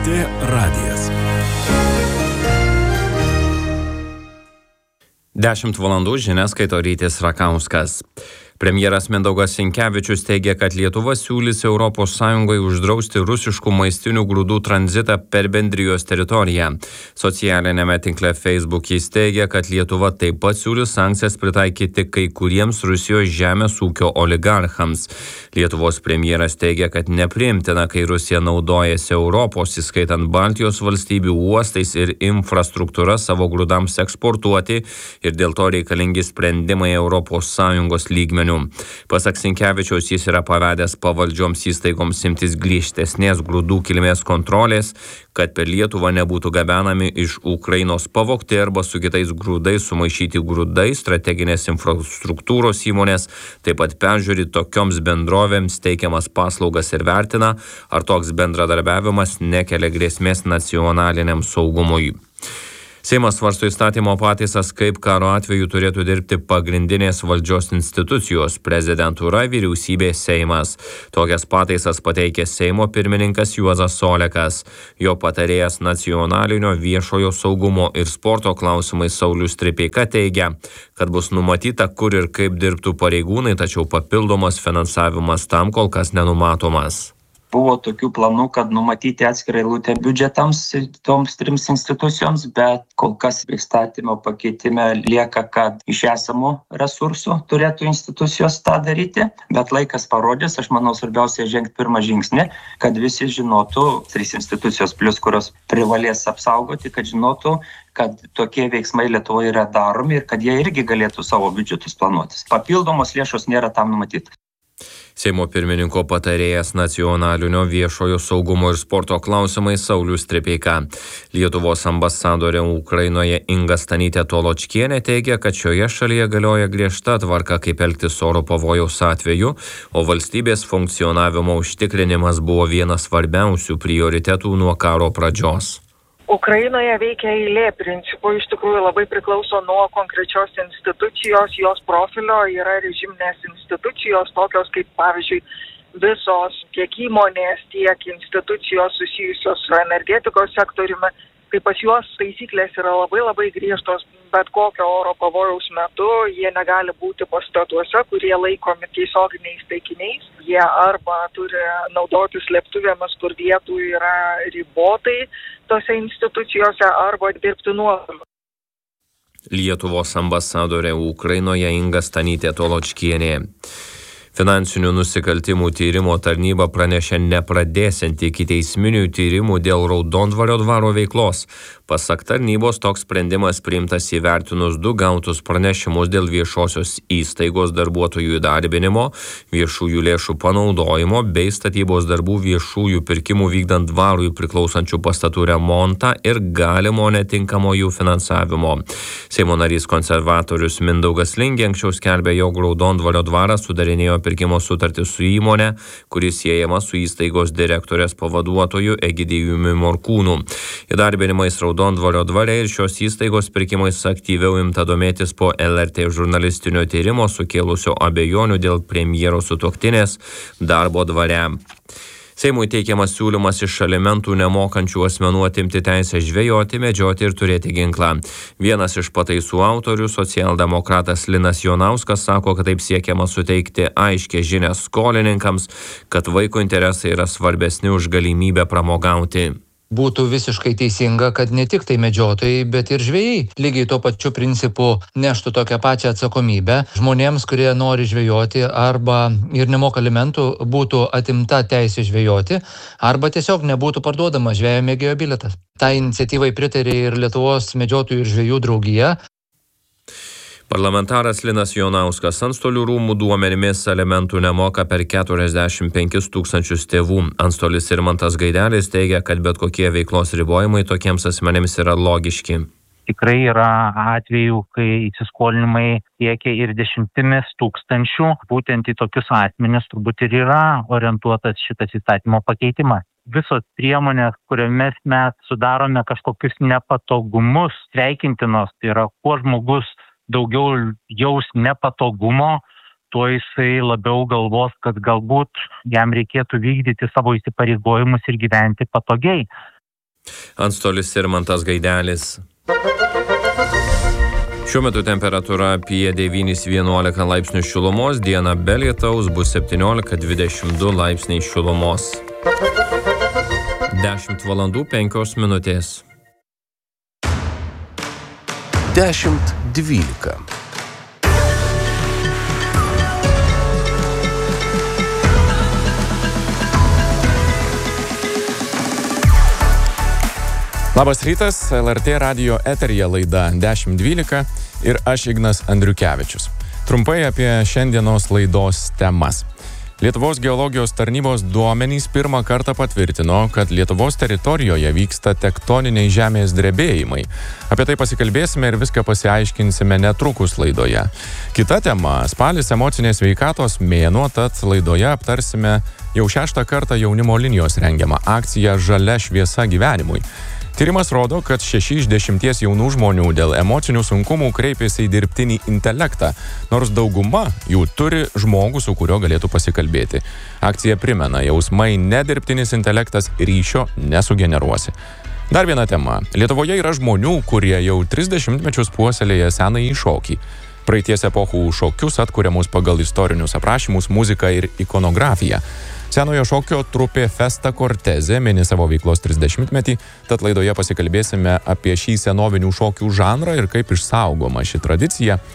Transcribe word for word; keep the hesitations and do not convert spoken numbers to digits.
T radijas. Dešimt valandų žinias skaito Rytis Rakauskas. Premjeras Mindaugas Sinkevičius teigia, kad Lietuva siūlys Europos Sąjungai uždrausti rusiškų maistinių grūdų tranzitą per bendrijos teritoriją. Socialinėme tinkle Facebook jis teigia, kad Lietuva taip pat siūlys sankcijas pritaikyti kai kuriems Rusijos žemės ūkio oligarchams. Lietuvos premjeras teigia, kad nepriimtina, kai Rusija naudojasi Europos, įskaitant Baltijos valstybių uostais ir infrastruktūra savo grūdams eksportuoti ir dėl to reikalingi sprendimai Europos Sąjungos lygmeniu. Pasak Sinkevičiaus, jis yra pavedęs pavaldžioms įstaigoms imtis griežtesnės grūdų kilmės kontrolės, kad per Lietuvą nebūtų gabenami iš Ukrainos pavogti arba su kitais grūdais sumaišyti grūdai, strateginės infrastruktūros įmonės, taip pat peržiūri tokioms bendrovėms teikiamas paslaugas ir vertina, ar toks bendradarbiavimas nekelia grėsmės nacionaliniam saugumui. Seimas svarsto įstatymo pataisas, kaip karo atveju turėtų dirbti pagrindinės valdžios institucijos – prezidentūra, vyriausybė, Seimas. Tokias pataisas pateikė Seimo pirmininkas Juozas Olekas. Jo patarėjas nacionalinio viešojo saugumo ir sporto klausimais Saulius Stripeika teigia, kad bus numatyta, kur ir kaip dirbtų pareigūnai, tačiau papildomas finansavimas tam kol kas nenumatomas. Buvo tokių planų, kad numatyti atskirai eilutę biudžetams toms trims institucijoms, bet kol kas įstatymo pakeitime lieka, kad iš esamų resursų turėtų institucijos tą daryti, bet laikas parodys, aš manau, svarbiausia žengti pirmą žingsnį, kad visi žinotų, trys institucijos plus, kurios privalės apsaugoti, kad žinotų, kad tokie veiksmai Lietuvoje yra daromi ir kad jie irgi galėtų savo biudžetus planuotis. Papildomos lėšos nėra tam numatytos. Seimo pirmininko patarėjas nacionalinio viešojo saugumo ir sporto klausimais Saulius Stripeika. Lietuvos ambasadorė Ukrainoje Inga Stanytė Toločkienė teigia, kad šioje šalyje galioja griežta tvarka, kaip elgtis oro pavojaus atveju, o valstybės funkcionavimo užtikrinimas buvo vienas svarbiausių prioritetų nuo karo pradžios. Ukrainoje veikia eilė principų, iš tikrųjų labai priklauso nuo konkrečios institucijos, jos profilio, yra režiminės institucijos, tokios kaip pavyzdžiui visos tiek įmonės, tiek institucijos susijusios su energetikos sektoriumi. Tai pas juos taisyklės yra labai labai griežtos, bet kokio oro pavojaus metu jie negali būti pastatuose, kurie laikomi tiesioginiais taikiniais. Jie arba turi naudoti slėptuvėmis, kur vietų yra ribotai tose institucijose, arba dirbti nuotoliu. Lietuvos ambasadorė Ukrainoje Inga Stanytė Toločkienė. Finansinių nusikaltimų tyrimo tarnyba pranešė nepradėsianti ikiteisminių tyrimų dėl Raudondvario dvaro veiklos. Pasak tarnybos, toks sprendimas priimtas įvertinus du gautus pranešimus dėl viešosios įstaigos darbuotojų įdarbinimo, viešųjų lėšų panaudojimo bei statybos darbų viešųjų pirkimų vykdant dvarui priklausančių pastatų remontą ir galimo netinkamo jų finansavimo. Seimo narys konservatorius Mindaugas Lingė anksčiau skelbė, jog Raudondvario dvaras sudarinėjo pirkimo sutartį su įmonė, kuris siejama su įstaigos direktorės pavaduotoju Egidijumi Morkūnu. Įdarbinimais Raudondvario dvare ir šios įstaigos pirkimais aktyviau imta domėtis po L R T žurnalistinio tyrimo sukėlusio abejonių dėl premjero sutuoktinės darbo dvare. Seimui teikiamas siūlymas iš alimentų nemokančių asmenų atimti teisę žvejoti, medžioti ir turėti ginklą. Vienas iš pataisų autorių, socialdemokratas Linas Jonauskas, sako, kad taip siekiama suteikti aiškę žinią skolininkams, kad vaiko interesai yra svarbesni už galimybę pramogauti. Būtų visiškai teisinga, kad ne tik tai medžiotojai, bet ir žvejai lygiai tuo pačiu principu neštų tokią pačią atsakomybę. Žmonėms, kurie nori žvejoti arba ir nemoka alimentų, būtų atimta teisė žvejoti arba tiesiog nebūtų parduodamas žvejo mėgėjo bilietas. Tai iniciatyvai pritarė ir Lietuvos medžiotojų ir žvejų draugija. Parlamentaras Linas Jonauskas Antstolių rūmų duomenimis alimentų nemoka per keturiasdešimt penkis tūkstančius tėvų. Antstolis Irmantas Gaidelis teigia, kad bet kokie veiklos ribojimai tokiems asmenėms yra logiški. Tikrai yra atvejų, kai įsiskolinimai siekia ir dešimtimis tūkstančių. Būtent į tokius asmenis turbūt ir yra orientuotas šitas įstatymo pakeitimas. Visos priemonės, kuriomis mes sudarome kažkokius nepatogumus, sveikintinos, tai yra kuo žmogus daugiau jaus nepatogumo, tuo jisai labiau galvos, kad galbūt jam reikėtų vykdyti savo įsipareigojimus ir gyventi patogiai. Antstolis Irmantas Gaidelis. Šiuo metu temperatūra apie devynis vienuolika laipsnių šilumos, dieną be lietaus bus septyniolika dvidešimt du laipsniai šilumos. dešimt valandų penkios minutės. Dešimt dvylika. Labas rytas, L R T radijo eteryje laida dešimt dvylika ir aš Ignas Andriukevičius. Trumpai apie šiandienos laidos temas. Lietuvos geologijos tarnybos duomenys pirmą kartą patvirtino, kad Lietuvos teritorijoje vyksta tektoniniai žemės drebėjimai. Apie tai pasikalbėsime ir viską pasiaiškinsime netrukus laidoje. Kita tema – spalis emocinės sveikatos mėnuo, tad laidoje aptarsime jau šeštą kartą jaunimo linijos rengiamą akciją Žalia šviesa gyvenimui. Tyrimas rodo, kad šeši iš dešimties jaunų žmonių dėl emocinių sunkumų kreipėsi į dirbtinį intelektą, nors dauguma jų turi žmogų, su kuriuo galėtų pasikalbėti. Akcija primena, jausmai nedirbtinis intelektas ryšio nesugeneruosi. Dar viena tema. Lietuvoje yra žmonių, kurie jau tris dešimtmečius puoselėja senąjį šokį. Praeities epochų šokius atkuriamus pagal istorinius aprašymus, muziką ir ikonografiją. Senojo šokio trupė Festa Corteze mini savo veiklos trisdešimtmetį, tad laidoje pasikalbėsime apie šį senovinių šokių žanrą ir kaip išsaugoma ši tradicija.